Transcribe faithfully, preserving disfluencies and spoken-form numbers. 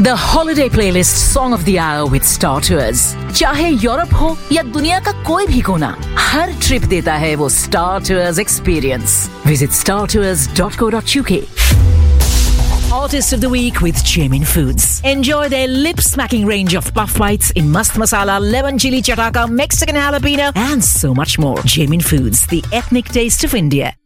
The holiday playlist song of the hour with Star Tours. चाहे Europe हो या दुनिया का कोई भी कोना, हर ट्रिप देता है वो Star Tours experience. Visit star tours dot co dot uk. Artist of the Week with Jamin Foods. Enjoy their lip-smacking range of puff bites in mast masala, lemon chili chataka, Mexican jalapeno and so much more. Jamin Foods, the ethnic taste of India.